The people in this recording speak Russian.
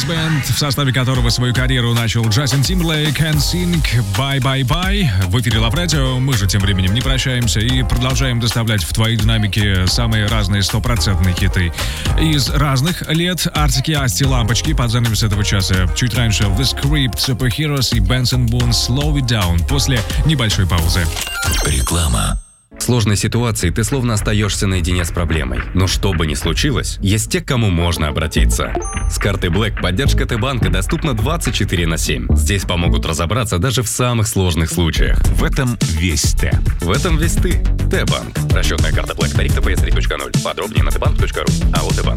Band, в составе которого свою карьеру начал Джастин Тимберлейк, NSYNC, Bye Bye Bye. В эфире Love Radio. Мы же тем временем не прощаемся и продолжаем доставлять в твои динамики самые разные стопроцентные хиты из разных лет. Артик и Асти, Лампочки под занавес этого часа. Чуть раньше The Script, Superheroes и Benson Boone Slow It Down после небольшой паузы. Реклама. В сложной ситуации ты словно остаешься наедине с проблемой. Но что бы ни случилось, есть те, к кому можно обратиться. С картой Black поддержка Т-банка доступна 24/7. Здесь помогут разобраться даже в самых сложных случаях. В этом весь Т. В этом весь ты. Т-банк. Расчетная карта Black. Тариф ТПС 3.0. Подробнее на tbank.ru. АО Т-банк.